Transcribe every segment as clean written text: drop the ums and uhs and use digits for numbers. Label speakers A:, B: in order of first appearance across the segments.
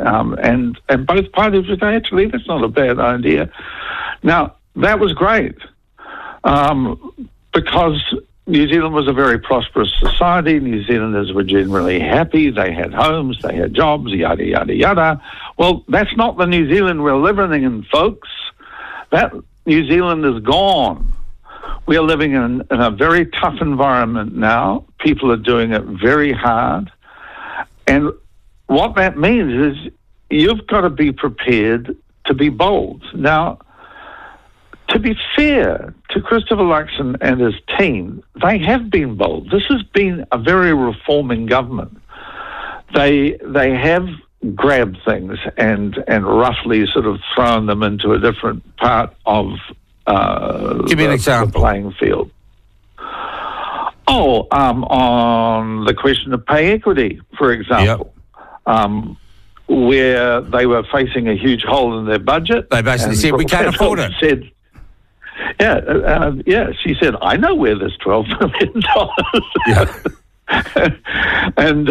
A: and both parties would say, actually, that's not a bad idea. Now, that was great, because New Zealand was a very prosperous society. New Zealanders were generally happy. They had homes, they had jobs, yada, yada, yada. Well, that's not the New Zealand we're living in, folks. That New Zealand is gone. We are living in a very tough environment now. People are doing it very hard. And what that means is you've got to be prepared to be bold. Now, to be fair to Christopher Luxon and his team, they have been bold. This has been a very reforming government. They have grabbed things and roughly sort of thrown them into a different part of
B: Give me an example.
A: The playing field. On the question of pay equity, for example, where they were facing a huge hole in their budget.
B: They basically said, we can't afford it.
A: She said, I know where this $12 million And,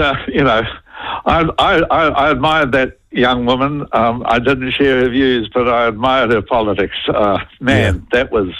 A: I admired that young woman. I didn't share her views, but I admired her politics. That was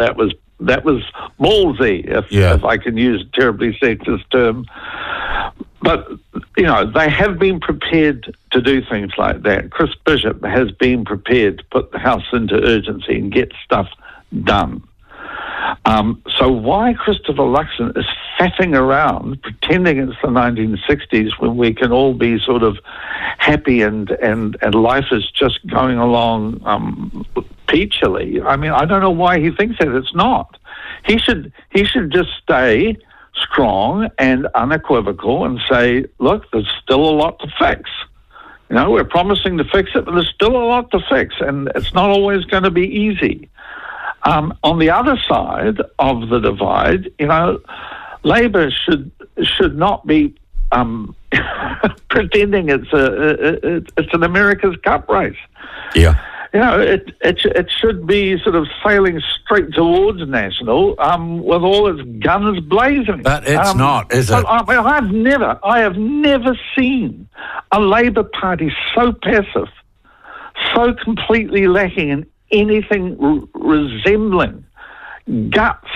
A: ballsy, if I can use a terribly sexist term. But, they have been prepared to do things like that. Chris Bishop has been prepared to put the House into urgency and get stuff done. So why Christopher Luxon is faffing around, pretending it's the 1960s when we can all be sort of happy and life is just going along peachily. I mean, I don't know why he thinks that. It's not. He should just stay strong and unequivocal and say, look, there's still a lot to fix. We're promising to fix it, but there's still a lot to fix, and it's not always going to be easy. On the other side of the divide, Labour should not be pretending it's an America's Cup race.
B: Yeah.
A: It should be sort of sailing straight towards National with all its guns blazing.
B: But it's not, is it?
A: I have never seen a Labour Party so passive, so completely lacking in anything resembling guts.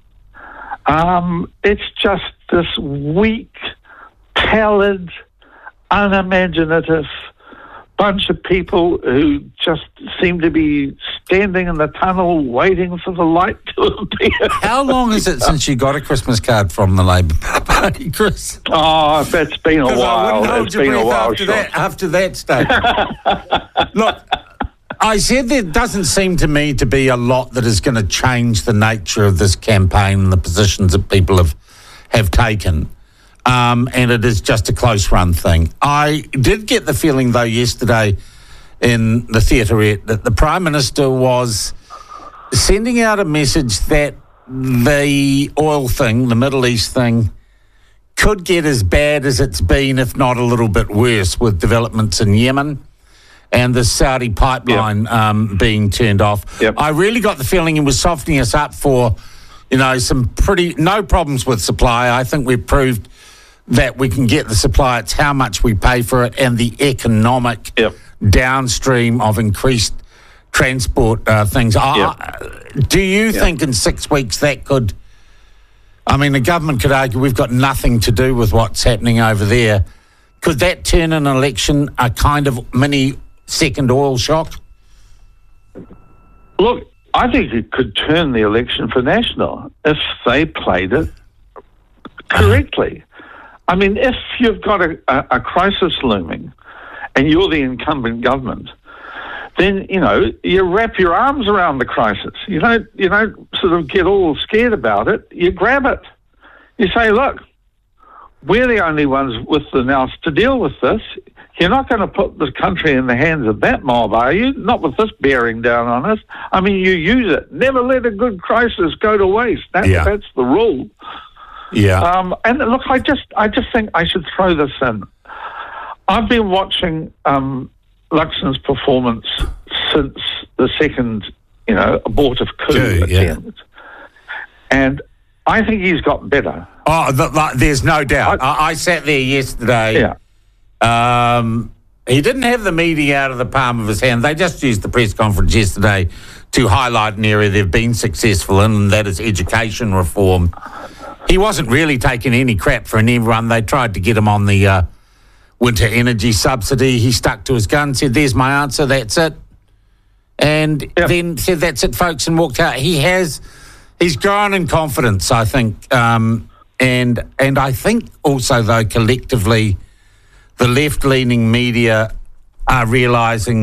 A: It's just this weak, pallid, unimaginative bunch of people who just seem to be standing in the tunnel waiting for the light to appear.
B: How long is it since you got a Christmas card from the Labour Party, Chris?
A: Oh, that's been a while.
B: It's been a while after that statement. Look, I said there doesn't seem to me to be a lot that is going to change the nature of this campaign and the positions that people have taken. And it is just a close-run thing. I did get the feeling, though, yesterday in the theaterette that the Prime Minister was sending out a message that the oil thing, the Middle East thing, could get as bad as it's been, if not a little bit worse, with developments in Yemen and the Saudi pipeline being turned off.
A: Yep.
B: I really got the feeling he was softening us up for, some no problems with supply. I think we've proved that we can get the supply. It's how much we pay for it and the economic downstream of increased transport things. Do you think in 6 weeks that could... I mean, the government could argue we've got nothing to do with what's happening over there. Could that turn an election a kind of mini second oil shock?
A: Look, I think it could turn the election for National if they played it correctly. I mean, if you've got a crisis looming and you're the incumbent government, then, you wrap your arms around the crisis. You don't sort of get all scared about it. You grab it. You say, look, we're the only ones with the nous to deal with this. You're not going to put the country in the hands of that mob, are you? Not with this bearing down on us. I mean, you use it. Never let a good crisis go to waste. That's the rule.
B: Yeah.
A: And look, I just think I should throw this in. I've been watching Luxon's performance since the second, abortive coup attempt, and I think he's got better.
B: Oh, there's no doubt. I sat there yesterday.
A: Yeah.
B: He didn't have the media out of the palm of his hand. They just used the press conference yesterday to highlight an area they've been successful in, and that is education reform. He wasn't really taking any crap from anyone. They tried to get him on the winter energy subsidy. He stuck to his gun, said, "There's my answer, that's it." And then said, "That's it, folks," and walked out. He's grown in confidence, I think. And I think also, though, collectively, the left-leaning media are realising